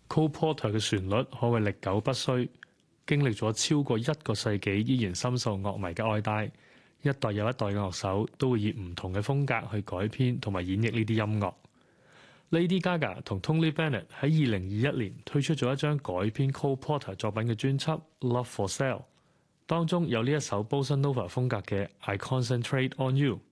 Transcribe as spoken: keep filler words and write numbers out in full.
Cole Porter 嘅旋律可謂歷久不衰，經歷咗超過一個世紀，依然深受樂迷嘅愛戴。一代又一代嘅樂手都會以唔同嘅風格去改編同埋演繹呢啲音樂。Lady Gaga 同 Tony Bennett 喺二零二一年推出咗一張改編 Cole Porter 作品嘅專輯《Love for Sale》，當中有呢一首 Bossa Nova 風格嘅《I Concentrate on You》。